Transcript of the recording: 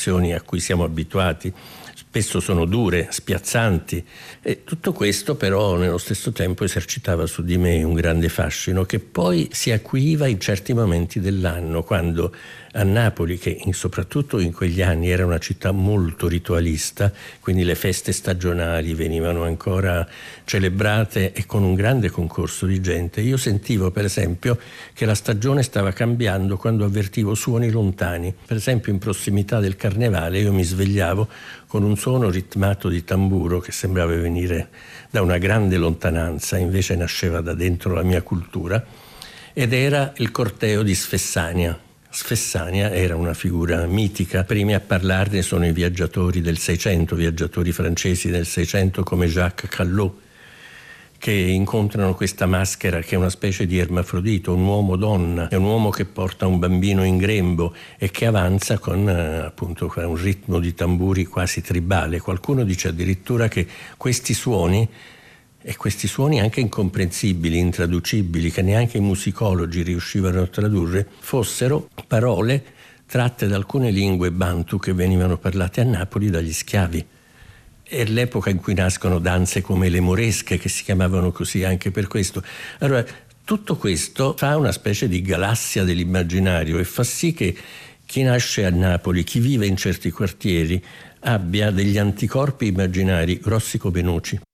situazioni a cui siamo abituati. Spesso sono dure, spiazzanti, e tutto questo però nello stesso tempo esercitava su di me un grande fascino che poi si acuiva in certi momenti dell'anno, quando a Napoli, che soprattutto in quegli anni era una città molto ritualista, quindi le feste stagionali venivano ancora celebrate e con un grande concorso di gente. Io sentivo per esempio che la stagione stava cambiando quando avvertivo suoni lontani. Per esempio in prossimità del Carnevale io mi svegliavo con un suono ritmato di tamburo che sembrava venire da una grande lontananza, invece nasceva da dentro la mia cultura, ed era il corteo di Sfessania. Sfessania era una figura mitica. Primi a parlarne sono i viaggiatori del Seicento, viaggiatori francesi del Seicento come Jacques Callot, che incontrano questa maschera che è una specie di ermafrodito, un uomo-donna, è un uomo che porta un bambino in grembo e che avanza con appunto un ritmo di tamburi quasi tribale. Qualcuno dice addirittura che questi suoni, e questi suoni anche incomprensibili, intraducibili, che neanche i musicologi riuscivano a tradurre, fossero parole tratte da alcune lingue bantu che venivano parlate a Napoli dagli schiavi. È l'epoca in cui nascono danze come le moresche, che si chiamavano così anche per questo. Allora, tutto questo fa una specie di galassia dell'immaginario e fa sì che chi nasce a Napoli, chi vive in certi quartieri, abbia degli anticorpi immaginari grossi come noci.